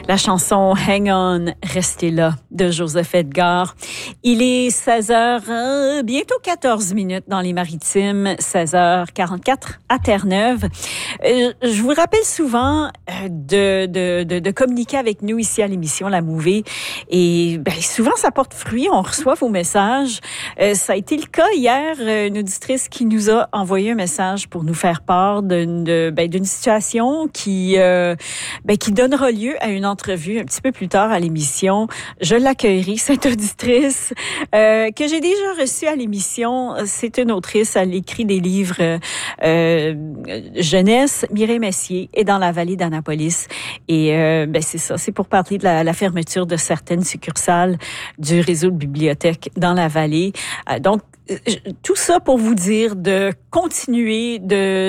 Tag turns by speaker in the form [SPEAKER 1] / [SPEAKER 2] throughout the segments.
[SPEAKER 1] La chanson Hang On, Restez là de Joseph Edgar. Il est 16h, bientôt 14 minutes dans les Maritimes, 16h44 à Terre-Neuve. Je vous rappelle souvent de communiquer avec nous ici à l'émission La Mouvée. Et souvent, ça porte fruit. On reçoit vos messages. Ça a été le cas hier. Une auditrice qui nous a envoyé un message pour nous faire part d'une situation qui donnera lieu à une entrevue un petit peu plus tard à l'émission. Je l'accueillerai, cette auditrice que j'ai déjà reçue à l'émission. C'est une autrice, elle écrit des livres jeunesse. Mireille Messier est dans la vallée d'Annapolis. Et c'est ça, c'est pour parler de la fermeture de certaines succursales du réseau de bibliothèques dans la vallée. Donc, tout ça pour vous dire de continuer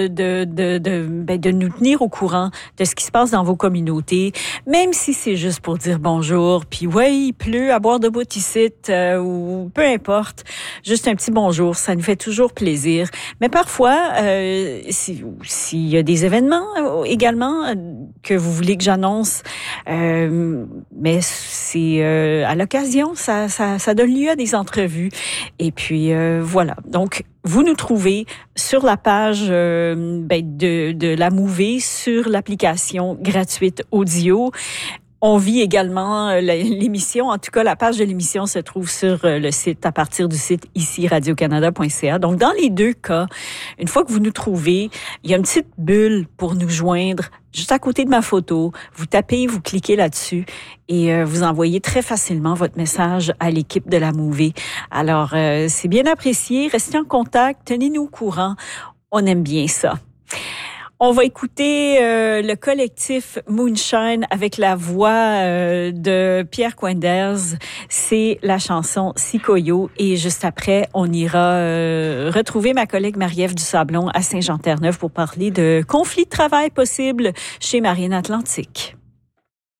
[SPEAKER 1] de nous tenir au courant de ce qui se passe dans vos communautés, même si c'est juste pour dire bonjour, puis ouais, il pleut à boire de bout ici, ou peu importe, juste un petit bonjour, ça nous fait toujours plaisir. Mais parfois, s'il y a des événements également que vous voulez que j'annonce, mais c'est à l'occasion, ça donne lieu à des entrevues. Et puis voilà. Donc, vous nous trouvez sur la page de La Mouvée, sur l'application gratuite audio. On vit également l'émission. En tout cas, la page de l'émission se trouve sur le site, à partir du site ici, radiocanada.ca. Donc, dans les deux cas, une fois que vous nous trouvez, il y a une petite bulle pour nous joindre juste à côté de ma photo. Vous tapez, vous cliquez là-dessus et vous envoyez très facilement votre message à l'équipe de La Mouvée. Alors, c'est bien apprécié. Restez en contact. Tenez-nous au courant. On aime bien ça. On va écouter le collectif Moonshine avec la voix de Pierre Quenders. C'est la chanson Sikoyo. Et juste après, on ira retrouver ma collègue Marie-Ève Dusablon à Saint-Jean-Terre-Neuve pour parler de conflits de travail possibles chez Marine Atlantique.